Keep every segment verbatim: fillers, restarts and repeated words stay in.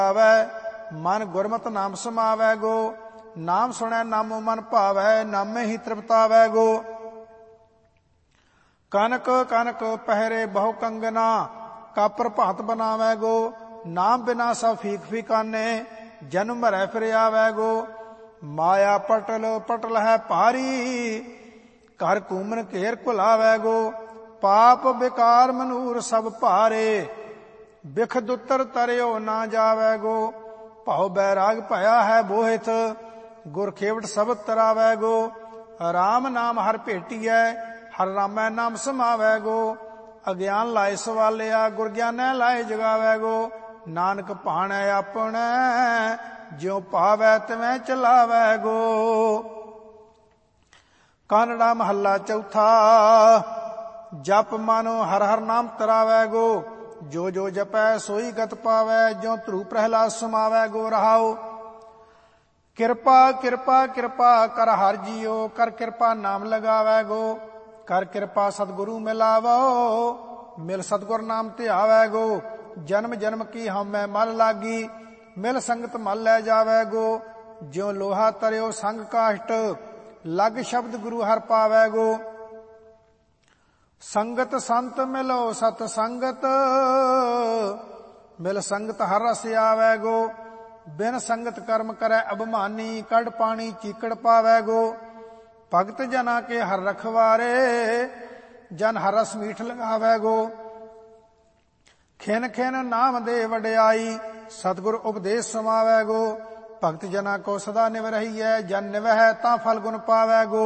ਆਵੈ, ਮਨ ਗੁਰਮਤਿ ਨਾਮ ਸਮਾਵੈ ਗੋ। ਨਾਮ ਸੁਣੈ ਨਾਮੋ ਮਨ ਭਾਵੈ, ਨਾਮੇ ਹੀ ਤ੍ਰਿਪਤਾਵੈ ਗੋ। ਕਨਕ ਕਨਕ ਪਹਿਰੇ ਬਹੁ ਕੰਗਨਾ, ਕਾਪਰ ਭਾਤ ਬਨਾਵੈ ਗੋ। ਨਾਮ ਬਿਨਾ ਸਭ ਫੀਕ ਫੀਕਾਨੇ, ਜਨਮ ਮਰੈ ਫਿਰ ਆਵੈ ਗੋ। ਮਾਇਆ ਪਟਲ ਪਟਲ ਹੈ ਭਾਰੀ, ਘਰ ਘੂਮਨ ਘੇਰ ਘੁਲਾਵੈ ਗੋ। ਪਾਪ ਬਿਕਾਰ ਮਨੂਰ ਸਭ ਭਾਰੇ, ਬਿਖ ਦੁੱਤਰ ਤਰਿਓ ਨਾ ਜਾਵੈ ਗੋ। ਭਉ ਬੈਰਾਗ ਭਇਆ ਹੈ ਬੋਹਿਤ, ਗੁਰ ਖੇਵਟ ਸਬਦ ਤਰਾਵੈ ਗੋ। ਰਾਮ ਨਾਮ ਹਰ ਭੇਟੀਐ, ਹਰ ਰਾਮੈ ਨਾਮ ਸਮਾਵੈ ਗੋ। ਅਗਿਆਨ ਲਾਏ ਸਵਾਲਿਆ, ਗੁਰ ਗਿਆਨੈ ਲਾਏ ਜਗਾਵੈ ਗੋ। ਨਾਨਕ ਭਾਣੈ ਆਪਣੈ, ਜਿਉ ਭਾਵੈ ਤਿਵੇਂ ਚਲਾਵੈ ਗੋ। ਕਾਨੜਾ ਮਹੱਲਾ ਚੌਥਾ। ਜਪ ਮਨ ਹਰ ਹਰ ਨਾਮ ਤਰਾਵੈ ਗੋ। ਜੋ ਜੋ ਜਪੈ ਸੋਈ ਗਤ ਪਾਵੈ, ਜਿਉ ਧਰੂ ਪ੍ਰਹਿਲਾਦ ਸਮਾਵੈ ਗੋ। ਰਹਾਉ ਕਿਰਪਾ ਕਿਰਪਾ ਕਿਰਪਾ ਕਰ ਹਰ ਜੀਓ, ਕਰ ਕਿਰਪਾ ਨਾਮ ਲਗਾਵੈ ਗੋ। ਕਰ ਕਿਰਪਾ ਸਤਿਗੁਰੂ ਮਿਲਾਵੋ, ਮਿਲ ਸਤਿਗੁਰ ਨਾਮ ਧਿਆਵੈ ਗੋ। ਜਨਮ ਜਨਮ ਕੀ ਹਉਮੈ ਮਲ ਲਾਗੀ, ਮਿਲ ਸੰਗਤ ਮਲ ਲੈ ਜਾਵੈ ਗੋ। ਜਿਉ ਲੋਹਾ ਤਰਿਓ ਸੰਗ ਕਾਸ਼ਟ, ਲਗ ਸ਼ਬਦ ਗੁਰੂ ਹਰ ਪਾਵੈ ਗੋ। ਸੰਗਤ ਸੰਤ ਮਿਲੋ ਸਤ ਸੰਗਤ, ਮਿਲ ਸੰਗਤ ਹਰ ਰਸ ਆਵੈ ਗੋ। ਬਿਨ ਸੰਗਤ ਕਰਮ ਕਰੈ ਅਭਿਮਾਨੀ, ਕੱਢ ਪਾਣੀ ਚੀਕੜ ਪਾਵੈ ਗੋ। ਭਗਤ ਜਨਾ ਕੇ ਹਰ ਰਖਵਾਰੇ, ਜਨ ਹਰ ਰਸ ਮੀਠ ਲਗਾਵੈ ਗੋ। ਖਿਨ ਖਿਨ ਨਾਮ ਦੇ ਵਡਿਆਈ, ਸਤਿਗੁਰ ਉਪਦੇਸ਼ ਸਮਾਵੈ ਗੋ। ਭਗਤ ਜਨਾ ਕੋ ਸਦਾ ਨਿਵ ਰਹੀਐ, ਜਨ ਨਿਵਹਿ ਤਾਂ ਫਲ ਗੁਣ ਪਾਵੈ ਗੋ।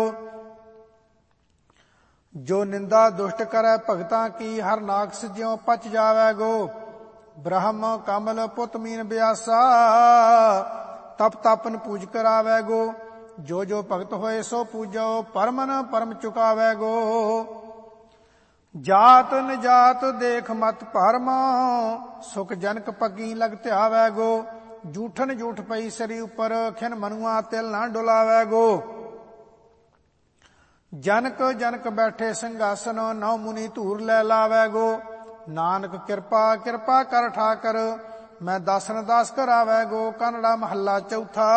ਜੋ ਨਿੰਦਾ ਦੁਸ਼ਟ ਕਰੈ ਭਗਤਾਂ ਕੀ, ਹਰ ਨਾਕਸ ਜਿਉ ਪਚ ਜਾਵੈ ਗੋ। ਬ੍ਰਹਮ ਕਮਲ ਪੁੱਤ ਮੀਨ ਬਿਆਸਾ, ਤਪ ਤਪਨ ਪੂਜ ਕਰਾਵੈ ਗੋ। ਜੋ ਜੋ ਭਗਤ ਹੋਏ ਸੋ ਪੂਜੋ, ਪਰਮਨ ਪਰਮ ਚੁਕਾਵੈ ਗੋ। ਜਾਤ ਨਿਜਾਤ ਦੇਖ ਮਤ ਭਰਮ, ਸੁਖ ਜਨਕ ਪੱਗੀ ਲਗ ਧਿਆਵੈ ਗੋ। ਜੂਠਨ ਜੂਠ ਪਈ ਸਰੀ ਉੱਪਰ, ਖਿਨ ਮਨੁਆ ਤਿਲ ਨਾ ਡੁਲਾਵੈ ਗੋ। ਜਨਕ ਜਨਕ ਬੈਠੇ ਸਿੰਘਾਸਨ, ਨੌ ਮੁਨੀ ਧੂਰ ਲੈ ਲਾਵੈ ਗੋ। ਨਾਨਕ ਕਿਰਪਾ ਕਿਰਪਾ ਕਰ ਠਾਕਰ, ਮੈਂ ਦਾਸਨ ਦਾਸ ਕਰਾਵੈ ਗੋ। ਕਾਨੜਾ ਮਹੱਲਾ ਚੌਥਾ।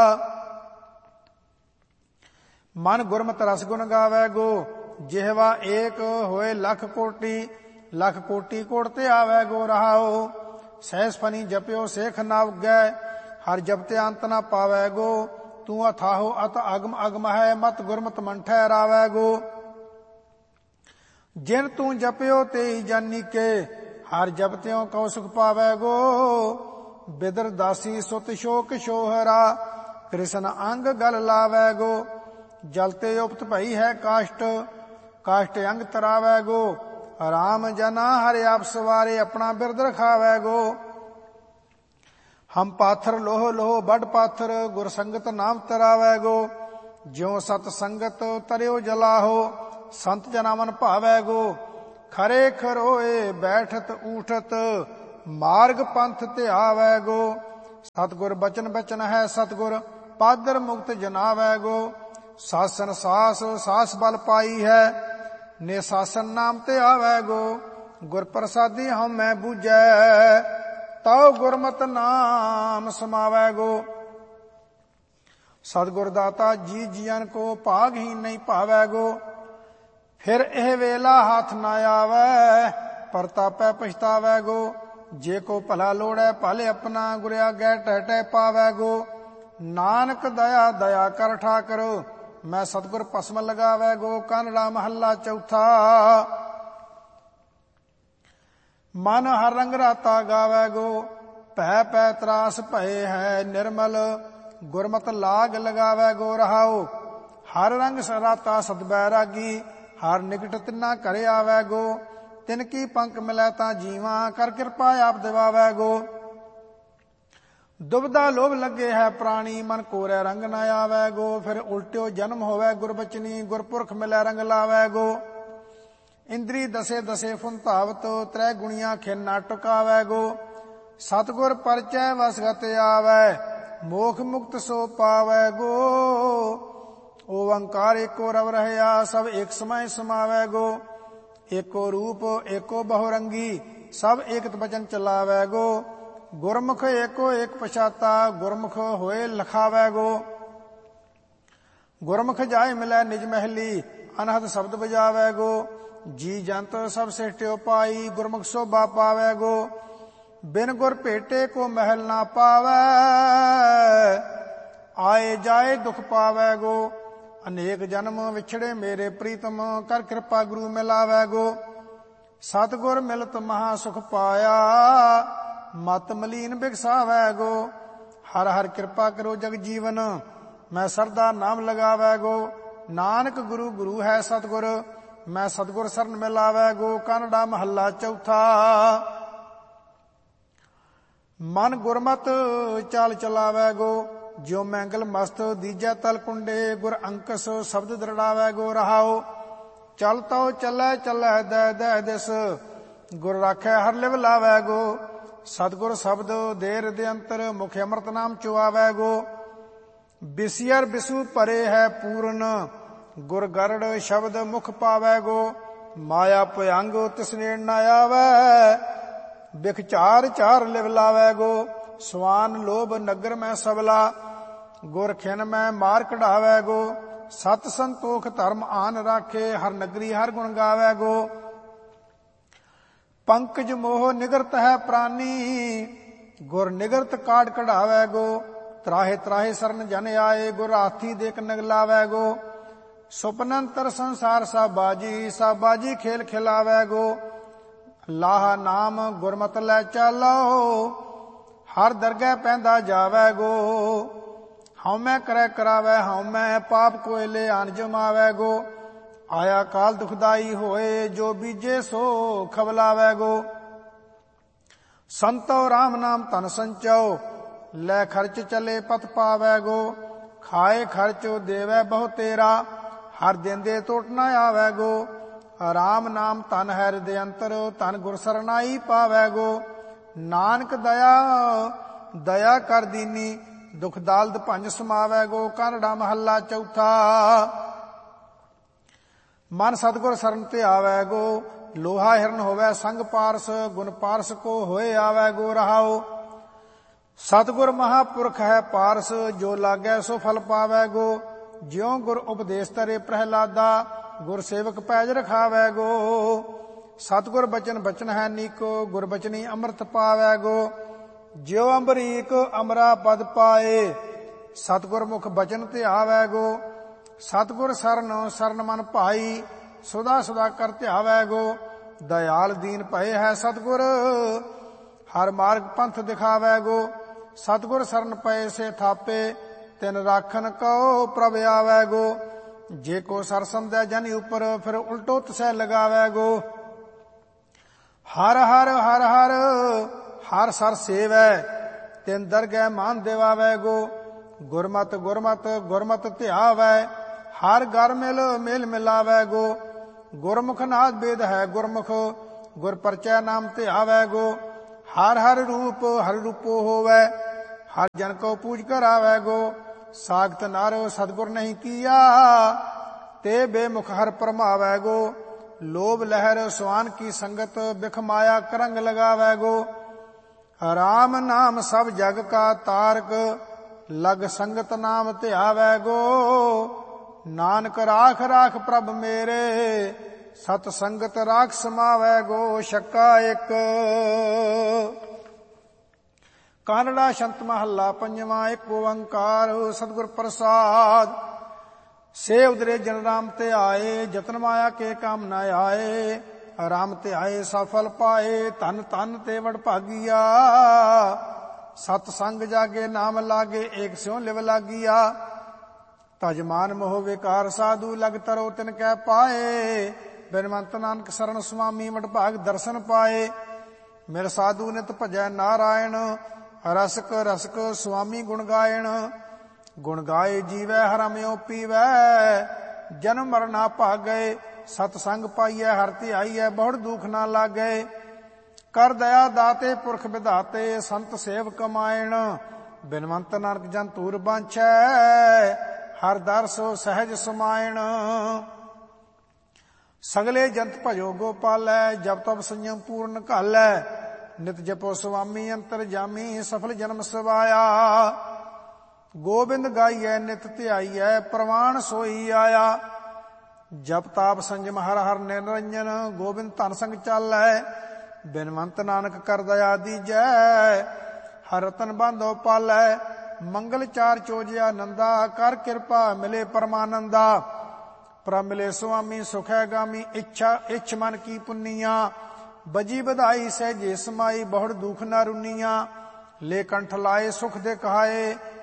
ਮਨ ਗੁਰਮਤਿ ਰਸ ਗੁਣ ਗਾਵੈ ਗੋ। ਜਿਹਵਾ ਏਕ ਹੋਏ ਲਖ ਕੋਟੀ, ਲਖ ਕੋਟੀ ਕੋਟ ਤੇ ਆਵੈ ਗੋ। ਰਹਾਉ ਸਹਿਸ ਫਨੀ ਜਪਿਓ ਸੇਖ ਨਾ ਉਗੈ, ਹਰ ਜਪਤੇ ਅੰਤ ਨਾ ਪਾਵੈ ਗੋ। ਤੂੰ ਅਥਾਹੋ ਅਤ ਅਗਮ ਅਗਮ ਹੈ, ਮਤ ਗੁਰਮਤਿ ਮਨ ਠਹਿਰਾਵੈ ਗੋ। ਜਿਨ ਤੂੰ ਜਪਿਓ ਤੇ ਜਾਨੀ ਕੇ, ਹਰ ਜਪਤਿਓ ਕਉ ਸੁਖ ਪਾਵੈ ਗੋ। ਬਿਦਰ ਦਾਸੀ ਸੁਤ ਸ਼ੋਕ ਸ਼ੋਹਰਾ, ਕ੍ਰਿਸ਼ਨ ਅੰਗ ਗਲ ਲਾਵੈ ਗੋ। ਜਲਤੇ ਉਪਤ ਭਈ ਹੈ ਕਾਸ਼ਟ, ਕਾਸ਼ਟ ਅੰਗ ਤਰਾਵੈ ਗੋ। ਰਾਮ ਜਨਾ ਹਰਿ ਆਪ ਸਵਾਰੇ, ਆਪਣਾ ਬਿਰਦ ਰਖਾਵੈ ਗੋ। ਹਮ ਪਾਥਰ ਲੋਹ ਲੋਹ ਬੜ ਪਾਥਰ, ਗੁਰ ਸੰਗਤ ਨਾਮ ਤਰਾਵੈ ਗੋ। ਜਿਉ ਸਤ ਸੰਗਤ ਤਰਿਓ ਜਲਾਹੋ, ਸੰਤ ਜਨਾ ਮਨ ਭਾਵੈ ਗੋ। ਖਰੇ ਖਰੋਏ ਬੈਠਤ ਊਠਤ, ਮਾਰਗ ਪੰਥ ਧਿਆਵੈ ਗੋ। ਸਤਿਗੁਰ ਬਚਨ ਬਚਨ ਹੈ ਸਤਿਗੁਰ, ਪਾਦਰ ਮੁਕਤ ਜਨਾਵੈ ਗੋ। ਸਾਸਨ ਸਾਸ ਸਾਸ ਬਲ ਪਾਈ ਹੈ, ਨੇ ਸਾਸਨ ਨਾਮ ਤੇ ਆਵੈ ਗੋ। ਗੁਰ ਪ੍ਰਸਾਦੀ ਹਉਮੈ ਬੂਝੈ, ਤਉ ਗੁਰਮਤਿ ਨਾਮ ਸਮਾਵੈ ਗੋ। ਸਤਿਗੁਰ ਦਾਤਾ ਜੀ ਜੀਅਨ ਕੋ, ਭਾਗਹੀਨ ਨਹੀਂ ਭਾਵੈ ਗੋ। ਫਿਰ ਇਹ ਵੇਲਾ ਹੱਥ ਨਾ ਆਵੈ, ਪਰਤਾਪੈ ਪਛਤਾਵੈ ਗੋ। ਜੇ ਕੋ ਭਲਾ ਲੋੜੈ ਭਲੇ ਆਪਣਾ, ਗੁਰ ਆਗੈ ਟਹਿ ਟਹਿ ਪਾਵੈ ਗੋ। ਨਾਨਕ ਦਇਆ ਦਇਆ ਕਰ ਠਾਕਰ, ਮੈਂ ਸਤਿਗੁਰ ਭਸਮ ਲਗਾਵੈ ਗੋ। ਕਾਨੜਾ ਮਹੱਲਾ ਚੌਥਾ। ਮਨ ਹਰ ਰੰਗ ਰਾਤਾ ਗਾਵੈ ਗੋ। ਭੈ ਪੈ ਤਰਾਸ ਭਏ ਹੈ ਨਿਰਮਲ, ਗੁਰਮਤਿ ਲਾਗ ਲਗਾਵੈ ਗੋ। ਰਹਾਉ ਹਰ ਰੰਗ ਸਰਾਤਾ ਸਦ ਬੈਰਾਗੀ, ਹਰ ਨਿਕਟ ਤਿੰਨਾ ਘਰੇ ਆਵੈ ਗੋ। ਤਿਨ ਕੀ ਪੰਕ ਮਿਲੈ ਤਾਂ ਜੀਵਾਂ, ਕਰ ਕਿਰਪਾ ਆਪ ਦਿਵਾਵੈ ਗੋ। ਦੁਬਦਾ ਲੋਭ ਲੱਗੇ ਹੈ ਪ੍ਰਾਣੀ, ਮਨ ਕੋਰੈ ਰੰਗ ਨਾ ਆਵੈ ਗੋ। ਫਿਰ ਉਲਟਿਓ ਜਨਮ ਹੋਵੈ ਗੁਰਬਚਨੀ, ਗੁਰਪੁਰਖ ਮਿਲੈ ਰੰਗ ਲਾਵੈ ਗੋ। ਇੰਦਰੀ ਦਸੇ ਦਸੇ ਫੁੰਤਾਵਤ, ਤ੍ਰੈ ਗੁਣੀਆਂ ਖਿਨ ਨਾ ਟੁਕਾਵੈ ਗੋ। ਸਤਿਗੁਰ ਪਰਚੈ ਵਸਗਤ ਆਵੈ, ਮੋਖ ਮੁਕਤ ਸੋ ਪਾਵੈ ਗੋ। ਓੰਕਾਰ ਏਕੋ ਰਵ ਰਹਿਆ, ਸਭ ਏਕ ਸਮਾਇ ਸਮਾਵੈ ਗੋ। ਏਕੋ ਰੂਪ ਏਕੋ ਬਹੁ ਰੰਗੀ, ਸਭ ਏਕਤ ਬਚਨ ਚਲਾਵੈ ਗੋ। ਗੁਰਮੁਖ ਏਕੋ ਏਕ ਪਛਾਤਾ, ਗੁਰਮੁਖ ਹੋਏ ਲਖਾਵੈ ਗੋ। ਗੁਰਮੁਖ ਜਾਏ ਮਿਲੈ ਨਿਜ ਮਹਿਲੀ, ਅਨਹਦ ਸ਼ਬਦ ਬਜਾਵੈ ਗੋ। ਜੀ ਜੰਤ ਸਭ ਸਿਸ਼ਟਿਓ ਪਾਈ, ਗੁਰਮੁਖ ਸੋਭਾ ਪਾਵੈ ਗੋ। ਬਿਨ ਗੁਰ ਭੇਟੇ ਕੋ ਮਹਿਲ ਨਾ ਪਾਵੈ, ਆਏ ਜਾਏ ਦੁਖ ਪਾਵੈ ਗੋ। ਅਨੇਕ ਜਨਮ ਵਿਛੜੇ ਮੇਰੇ ਪ੍ਰੀਤਮ, ਕਰ ਕਿਰਪਾ ਗੁਰੂ ਮਿਲਾਵੈ ਗੋ। ਸਤਿਗੁਰ ਮਿਲਤ ਮਹਾ ਸੁਖ ਪਾਇਆ, ਮਤ ਮਲੀਨ ਬਿਗਸਾਵੈ ਗੋ। ਹਰ ਹਰ ਕਿਰਪਾ ਕਰੋ ਜਗ ਜੀਵਨ, ਮੈਂ ਸਰਦਾ ਨਾਮ ਲਗਾਵੈ ਗੋ। ਨਾਨਕ ਗੁਰੂ ਗੁਰੂ ਹੈ ਸਤਿਗੁਰ, ਮੈਂ ਸਤਿਗੁਰ ਸਰਨ ਮਿਲਾਵੈ ਗੋ। ਕਾਨੜਾ ਮਹੱਲਾ ਚੌਥਾ। ਮਨ ਗੁਰਮਤਿ ਚਾਲ ਚਲਾਵੈ ਗੋ। ਜਿਉ ਮੈਂਗਲ ਮਸਤ ਦੀਜੈ ਤਲ ਕੁੰਡੇ, ਗੁਰ ਅੰਕਸ ਸ਼ਬਦ ਦਰੜਾਵੈ ਗੋ। ਰਹਾਉ ਚਲ ਤਉ ਚੱਲੈ ਚੱਲੈ ਦੈ ਦੈ ਦਿਸ, ਗੁਰ ਰਾਖੈ ਹਰ ਲਿਵ ਲਾਵੈ ਗੋ। ਸਤਿਗੁਰ ਸ਼ਬਦ ਦੇ ਹਿਰਦੇ ਅੰਤਰ, ਮੁਖ ਅੰਮ੍ਰਿਤ ਨਾਮ ਚੁਆਵੈ ਗੋ। ਬਿਸਿਅਰ ਬਿਸੂ ਭਰੇ ਹੈ ਪੂਰਨ, ਗੁਰ ਗਰੜ ਸ਼ਬਦ ਮੁਖ ਪਾਵੈ ਗੋ। ਮਾਇਆ ਭਯੰਗ ਤਿਸ ਨੇੜ ਨ ਆਵੈ, ਬਿਖ ਚਾਰ ਚਾਰ ਲਿਵ ਲਾਵੈ ਗੋ। ਸਵਾਨ ਲੋਭ ਨਗਰ ਮੈਂ ਸਬਲਾ, ਗੁਰ ਖਿਨ ਮੈਂ ਮਾਰ ਕਢਾਵੈ ਗੋ। ਸਤ ਸੰਤੋਖ ਧਰਮ ਆਨ ਰਾਖੇ, ਹਰ ਨਗਰੀ ਹਰ ਗੁਣ ਗਾਵੈ ਗੋ। ਪੰਕਜ ਮੋਹ ਨਿਗਰਤ ਹੈ ਪ੍ਰਾਨੀ, ਗੁਰ ਨਿਗਰਤ ਕਾਢ ਕਢਾਵੈ ਗੋ। ਤਰਾਹੇ ਤਰਾਹੇ ਸਰਨ ਜਨ ਆਏ, ਗੁਰ ਹਾਥੀ ਦੇਖ ਨਗਲਾਵੈ ਗੋ। ਸੁਪਨੰਤਰ ਸੰਸਾਰ ਸਭ ਬਾਜੀ, ਸਭ ਬਾਜੀ ਖੇਲ ਖਿਲਾਵੈ ਗੋ। ਲਾਹ ਨਾਮ ਗੁਰਮਤ ਲੈ ਚਾਲੋ, ਹਰ ਦਰਗਹਿ ਪੈਂਦਾ ਜਾਵੈ ਗੋ। ਹਉਮੈ ਕਰੈ ਕਰਾਵੈ ਹਉਮੈ, ਪਾਪ ਕੋਇਲੇ ਆਨ ਜਮਾਵੈ ਗੋ। ਆਇਆ ਕਾਲ ਦੁਖਦਾਈ ਹੋਏ, ਜੋ ਬੀਜੇ ਸੋ ਖਬਲਾਵੈ ਗੋ। ਸੰਤੋ ਰਾਮ ਨਾਮ ਧਨ ਸੰਚਉ, ਲੈ ਖਰਚ ਚਲੇ ਪਤ ਪਾਵੈ ਗੋ। ਖਾਏ ਖਰਚ ਦੇਵੈ ਬਹੁ ਤੇਰਾ, ਹਰ ਦਿਨ ਦੇ ਟੋਟ ਨ ਆਵੈ ਗੋ। ਰਾਮ ਨਾਮ ਧਨ ਹੈ ਹਿਰਦੇ ਅੰਤਰ, ਧਨ ਗੁਰ ਸਰਨਾਈ ਪਾਵੈ ਗੋ। ਨਾਨਕ ਦਇਆ ਦਇਆ ਕਰ ਦੀਨੀ, ਦੁਖ ਦਾਲਦ ਭੰਜ ਸਮਾਵੈ ਗੋ। ਕਾਨੜਾ ਮਹੱਲਾ ਚੌਥਾ। ਮਨ ਸਤਿਗੁਰ ਸਰਨ ਤੇ ਆਵੈ ਗੋ। ਲੋਹਾ ਹਿਰਨ ਹੋਵੈ ਸੰਗ ਪਾਰਸ, ਗੁਣ ਪਾਰਸ ਕੋ ਹੋਏ ਆਵੈ ਗੋ। ਰਹਾਉ ਸਤਿਗੁਰ ਮਹਾਪੁਰਖ ਹੈ ਪਾਰਸ, ਜੋ ਲਾਗੈ ਸੋ ਫਲ ਪਾਵੈ ਗੋ। ਜਿਉ ਗੁਰ ਉਪਦੇਸ਼ ਤਰੇ ਪ੍ਰਹਿਲਾਦਾ, ਗੁਰ ਸੇਵਕ ਪੈਜ ਰਖਾਵੈ ਗੋ। ਸਤਿਗੁਰ ਬਚਨ ਬਚਨ ਹੈ ਨੀਕੋ, ਗੁਰ ਬਚਨੀ ਅੰਮ੍ਰਿਤ ਪਾਵੈ ਗੋ। ਜਿਉ ਅੰਬਰੀਕ ਅਮਰਾ ਪਦ ਪਾਏ, ਸਤਿਗੁਰ ਮੁਖ ਬਚਨ ਤੇ ਆਵੈ ਗੋ। ਸਤਿਗੁਰ ਸਰਨ ਸਰਨ ਮਨ ਭਾਈ, ਸੁਦਾ ਸੁਦਾ ਕਰ ਧਿਆਵੈ ਗੋ। ਦਇਆਲ ਦੀਨ ਭਏ ਹੈ ਸਤਿਗੁਰ, ਹਰ ਮਾਰਗ ਪੰਥ ਦਿਖਾਵੈ ਗੋ। ਸਤਿਗੁਰ ਸਰਨ ਪਏ ਸੇ ਥਾਪੇ, ਤਿਨ ਰਾਖਨ ਕਉ ਪ੍ਰਭ ਆਵੈ ਗੋ। ਜੇ ਕੋ ਸਰ ਸਮਝੈ ਜਨ ਉਪਰ, ਫਿਰ ਉਲਟੋ ਤਸੈ ਲਗਾਵੈ ਗੋ। ਹਰ ਹਰ ਹਰ ਹਰ ਹਰ ਸਰ ਸੇਵੈ, ਤਿਨ ਦਰਗਹਿ ਮਾਨ ਦਿਵਾਵੈ ਗੋ। ਗੁਰਮਤਿ ਗੁਰਮਤਿ ਗੁਰਮਤਿ ਧਿਆਵੈ, ਹਰ ਘਰ ਮਿਲ ਮੇਲ ਮਿਲਾਵੈ ਗੋ। ਗੁਰਮੁਖ ਨਾਦ ਬੇਦ ਹੈ ਗੁਰਮੁਖ, ਗੁਰ ਪਰਚੈ ਨਾਮ ਧਿਆਵੈ ਗੋ। ਹਰ ਹਰ ਰੂਪ ਹਰ ਰੂਪੋ ਹੋਵੈ, ਹਰ ਜਨ ਕੋ ਪੂਜ ਕਰਾਵੈ ਗੋ। ਸਾਖਤ ਨਰ ਸਤਿਗੁਰ ਨਹੀਂ ਕੀਆ, ਤੇ ਬੇਮੁਖ ਹਰ ਪਰਮਾਵੈ ਗੋ। ਲੋਭ ਲਹਿਰ ਸਵਾਨ ਕੀ ਸੰਗਤ, ਬਿਖ ਮਾਇਆ ਕਰੰਗ ਲਗਾਵੈ ਗੋ। ਰਾਮ ਨਾਮ ਸਭ ਜਗ ਕਾ ਤਾਰਕ, ਲਗ ਸੰਗਤ ਨਾਮ ਧਿਆਵੈ ਗੋ। ਨਾਨਕ ਰਾਖ ਰਾਖ ਪ੍ਰਭ ਮੇਰੇ, ਸਤ ਸੰਗਤ ਰਾਖ ਸਮਾਵੈ ਗੋ। ਛੱਕਾ ਇੱਕ। ਕਾਨੜਾ ਸ਼ੰਤ ਮਹੱਲਾ ਪੰਜਵਾਂ। ਇੱਕ ਓੰਕਾਰ ਸਤਿਗੁਰ ਪ੍ਰਸਾਦ। ਸੇ ਉਦਰੇ ਜਨ ਰਾਮ ਤੇ ਆਏ, ਜਤਨ ਮਾਇਆ ਕੇ ਕੰਮ ਨ ਆਏ। ਰਾਮ ਤੇ ਆਏ ਸਫਲ ਪਾਏ, ਧਨ ਧਨ ਤੇ ਵਡ ਭਾਗੀਆ। ਸਤ ਸੰਗ ਜਾਗੇ ਨਾਮ ਲਾਗੇ, ਏਕ ਸਿਉ ਲਿਵ ਲਾਗੀਆ। ਤਜਮਾਨ ਮੋਹ ਵਿਕਾਰ ਸਾਧੂ, ਲਗ ਤਰੋ ਤਿਨ ਕੈ ਪਾਏ। ਬਿਨਵੰਤ ਨਾਨਕ ਸਰਨ ਸੁਆਮੀ, ਵਡ ਭਾਗ ਦਰਸ਼ਨ ਪਾਏ। ਮਿਲ ਸਾਧੂ ਨਿਤ ਭਜੈ ਨਾਰਾਇਣ, ਰਸਕ ਰਸਕ ਸੁਆਮੀ ਗੁਣ ਗਾਇਣ। ਗੁਣ ਗਾਏ ਜੀਵੈ ਹਰਮਿਓ ਪੀਵੈ, ਜਨਮ ਮਰਨ ਨਾ ਭਾਗੈ। ਸਤ ਸੰਗ ਪਾਈਐ ਹਰਿ ਧਿਆਈਐ, ਬਹੁੜ ਦੁਖ ਨਾ ਲਾਗੈ। ਕਰ ਦਇਆ ਦਾਤੇ ਪੁਰਖ ਵਿਧਾਤੇ, ਸੰਤ ਸੇਵ ਕਮਾਇਣ। ਬਿਨਵੰਤ ਨਾਨਕ ਜਨ ਧੂਰ ਬਾਂਛੈ, ਹਰ ਦਰ ਸੋ ਸਹਿਜ ਸਮਾਇਣ। ਸਗਲੇ ਜੰਤ ਭਜੋ ਗੋਪਾਲੈ, ਜਪ ਤਪ ਸੰਜਮ ਪੂਰਨ ਘਾਲੈ। ਨਿਤ ਜਪੋ ਸੁਆਮੀ ਅੰਤਰ ਜਾਮੀ ਸਫਲ ਜਨਮ ਸਵਾਇਆ। ਗੋਬਿੰਦ ਗਾਈਐ ਨਿਤ ਧਿਆਈਐ ਪ੍ਰਵਾਨ ਸੋਈ ਆਇਆ। ਜਪ ਤਾਪ ਸੰਜਮ ਹਰ ਹਰ ਨਿਰੰਜਨ ਗੋਬਿੰਦ ਧਨ ਸੰਗ ਚਾਲੈ। ਬਿਨਵੰਤ ਨਾਨਕ ਕਰ ਦਇਆ ਦੀਜੈ ਹਰ ਰਤਨ ਬਾਂਧੋ ਪਾਲੈ। ਮੰਗਲ ਚਾਰ ਚੋਜਿਆ ਨੰਦਾ ਕਰ ਕਿਰਪਾ ਮਿਲੇ ਪਰਮਾਨੰਦਾ। ਪ੍ਰਭ ਮਿਲੇ ਸੁਆਮੀ ਸੁਖੈ ਗਾਮੀ ਇੱਛਾ ਇੱਛ ਮਨ ਕੀ ਪੁੰਨੀਆਂ। ਬਜੀ ਵਧਾਈ ਸਹਿਜੇ ਸਮਾਈ ਬਹੁੜ ਦੁਖ ਨਾ ਰੁਨੀਆਂ। ਲੈ ਕੰਠ ਲਾਏ ਸੁਖ ਦੇ ਕਹਾਏ